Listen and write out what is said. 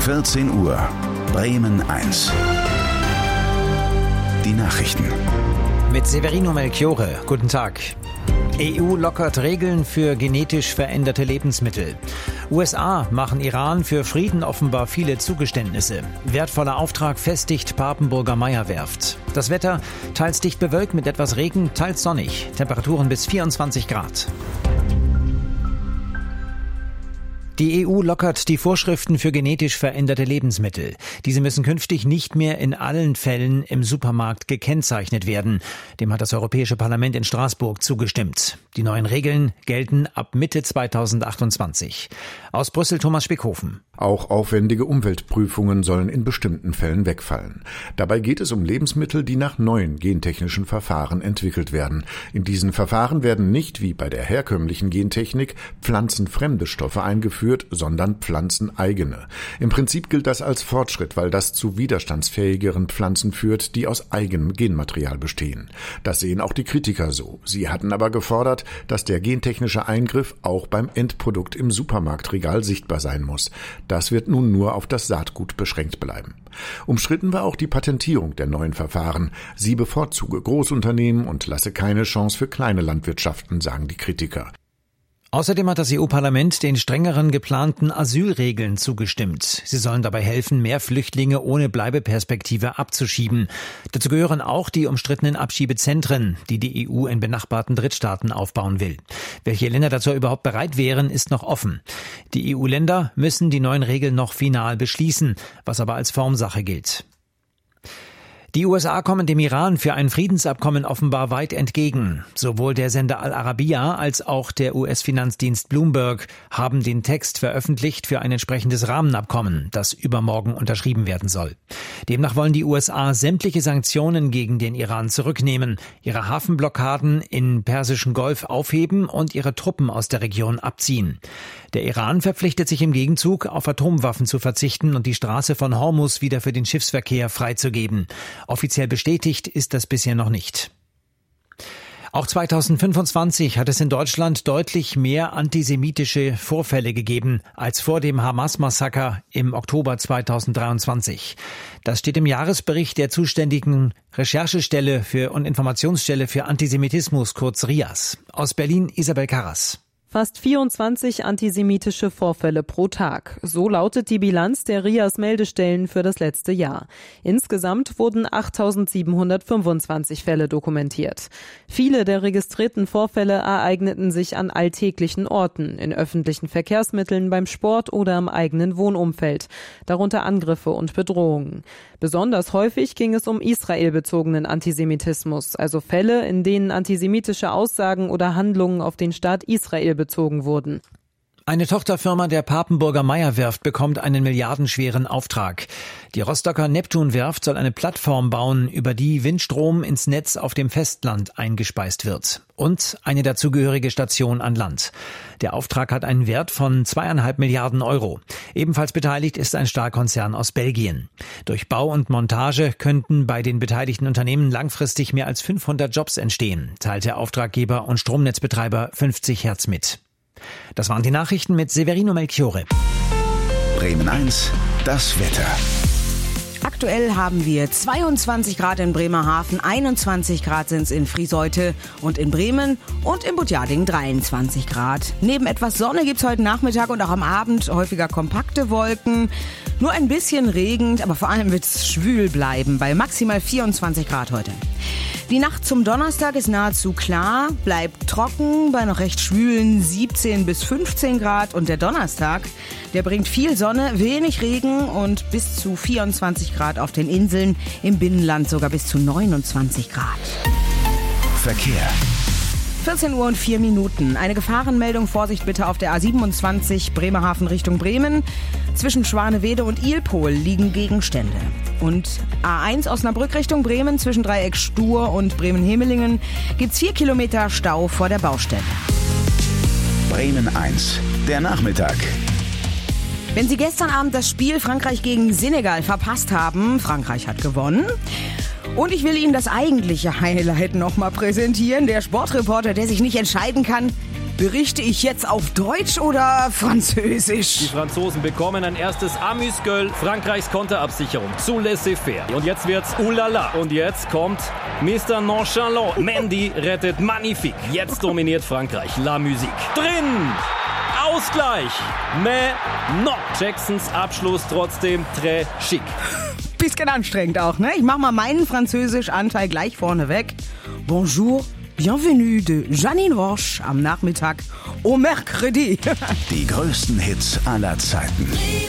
14 Uhr, Bremen 1. Die Nachrichten. Mit Severino Melchiorre. Guten Tag. EU lockert Regeln für genetisch veränderte Lebensmittel. USA machen Iran für Frieden offenbar viele Zugeständnisse. Wertvoller Auftrag festigt Papenburger Meierwerft. Das Wetter teils dicht bewölkt mit etwas Regen, teils sonnig. Temperaturen bis 24 Grad. Die EU lockert die Vorschriften für genetisch veränderte Lebensmittel. Diese müssen künftig nicht mehr in allen Fällen im Supermarkt gekennzeichnet werden. Dem hat das Europäische Parlament in Straßburg zugestimmt. Die neuen Regeln gelten ab Mitte 2028. Aus Brüssel Thomas Spickhofen. Auch aufwendige Umweltprüfungen sollen in bestimmten Fällen wegfallen. Dabei geht es um Lebensmittel, die nach neuen gentechnischen Verfahren entwickelt werden. In diesen Verfahren werden nicht, wie bei der herkömmlichen Gentechnik, pflanzenfremde Stoffe eingeführt, sondern pflanzeneigene. Im Prinzip gilt das als Fortschritt, weil das zu widerstandsfähigeren Pflanzen führt, die aus eigenem Genmaterial bestehen. Das sehen auch die Kritiker so. Sie hatten aber gefordert, dass der gentechnische Eingriff auch beim Endprodukt im Supermarktregal sichtbar sein muss. Das wird nun nur auf das Saatgut beschränkt bleiben. Umstritten war auch die Patentierung der neuen Verfahren. Sie bevorzuge Großunternehmen und lasse keine Chance für kleine Landwirtschaften, sagen die Kritiker. Außerdem hat das EU-Parlament den strengeren geplanten Asylregeln zugestimmt. Sie sollen dabei helfen, mehr Flüchtlinge ohne Bleibeperspektive abzuschieben. Dazu gehören auch die umstrittenen Abschiebezentren, die die EU in benachbarten Drittstaaten aufbauen will. Welche Länder dazu überhaupt bereit wären, ist noch offen. Die EU-Länder müssen die neuen Regeln noch final beschließen, was aber als Formsache gilt. Die USA kommen dem Iran für ein Friedensabkommen offenbar weit entgegen. Sowohl der Sender Al Arabiya als auch der US-Finanzdienst Bloomberg haben den Text veröffentlicht für ein entsprechendes Rahmenabkommen, das übermorgen unterschrieben werden soll. Demnach wollen die USA sämtliche Sanktionen gegen den Iran zurücknehmen, ihre Hafenblockaden im Persischen Golf aufheben und ihre Truppen aus der Region abziehen. Der Iran verpflichtet sich im Gegenzug, auf Atomwaffen zu verzichten und die Straße von Hormuz wieder für den Schiffsverkehr freizugeben. Offiziell bestätigt ist das bisher noch nicht. Auch 2025 hat es in Deutschland deutlich mehr antisemitische Vorfälle gegeben als vor dem Hamas-Massaker im Oktober 2023. Das steht im Jahresbericht der zuständigen Recherchestelle und Informationsstelle für Antisemitismus, kurz RIAS. Aus Berlin Isabel Karras. Fast 24 antisemitische Vorfälle pro Tag. So lautet die Bilanz der RIAS-Meldestellen für das letzte Jahr. Insgesamt wurden 8.725 Fälle dokumentiert. Viele der registrierten Vorfälle ereigneten sich an alltäglichen Orten, in öffentlichen Verkehrsmitteln, beim Sport oder im eigenen Wohnumfeld, darunter Angriffe und Bedrohungen. Besonders häufig ging es um israelbezogenen Antisemitismus, also Fälle, in denen antisemitische Aussagen oder Handlungen auf den Staat Israel bezogen wurden. Eine Tochterfirma der Papenburger Meierwerft bekommt einen milliardenschweren Auftrag. Die Rostocker Neptunwerft soll eine Plattform bauen, über die Windstrom ins Netz auf dem Festland eingespeist wird. Und eine dazugehörige Station an Land. Der Auftrag hat einen Wert von 2,5 Milliarden Euro. Ebenfalls beteiligt ist ein Stahlkonzern aus Belgien. Durch Bau und Montage könnten bei den beteiligten Unternehmen langfristig mehr als 500 Jobs entstehen, teilt der Auftraggeber und Stromnetzbetreiber 50 Hertz mit. Das waren die Nachrichten mit Severino Melchiorre. Bremen 1, das Wetter. Aktuell haben wir 22 Grad in Bremerhaven, 21 Grad sind es in Frieseute und in Bremen und in Butjading 23 Grad. Neben etwas Sonne gibt's heute Nachmittag und auch am Abend häufiger kompakte Wolken. Nur ein bisschen Regen, aber vor allem wird's schwül bleiben bei maximal 24 Grad heute. Die Nacht zum Donnerstag ist nahezu klar, bleibt trocken bei noch recht schwülen 17 bis 15 Grad und der Donnerstag, der bringt viel Sonne, wenig Regen und bis zu 24 Grad auf den Inseln, im Binnenland sogar bis zu 29 Grad. Verkehr. 14 Uhr und 4 Minuten. Eine Gefahrenmeldung, Vorsicht bitte auf der A27 Bremerhaven Richtung Bremen. Zwischen Schwanewede und Ilpol liegen Gegenstände. Und A1 Osnabrück Richtung Bremen zwischen Dreieck Stur und Bremen-Hemelingen gibt's 4 Kilometer Stau vor der Baustelle. Bremen 1, der Nachmittag. Wenn Sie gestern Abend das Spiel Frankreich gegen Senegal verpasst haben, Frankreich hat gewonnen. Und ich will Ihnen das eigentliche Highlight nochmal präsentieren. Der Sportreporter, der sich nicht entscheiden kann, Berichte ich jetzt auf Deutsch oder Französisch? Die Franzosen bekommen ein erstes Amüsgöl, Frankreichs Konterabsicherung zu laissez-faire. Und jetzt wird's oulala. Und jetzt kommt Mr. Nonchalant. Mendy rettet magnifique. Jetzt dominiert Frankreich. La Musique. Drin! Ausgleich! Mais non! Jacksons Abschluss trotzdem très chic. Bisschen anstrengend auch, ne? Ich mach mal meinen Französisch-Anteil gleich vorne weg. Bonjour, bienvenue de Janine Roche am Nachmittag au mercredi. Die größten Hits aller Zeiten.